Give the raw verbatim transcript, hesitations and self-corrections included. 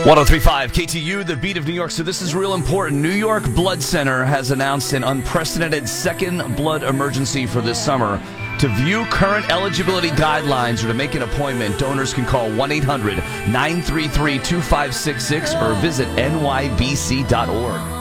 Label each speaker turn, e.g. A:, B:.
A: one oh three point five K T U, the beat of New York. So this is real important. New York Blood Center has announced an unprecedented second blood emergency for this summer. To view current eligibility guidelines or to make an appointment, donors can call one eight hundred nine three three two five six six or visit N Y B C dot org.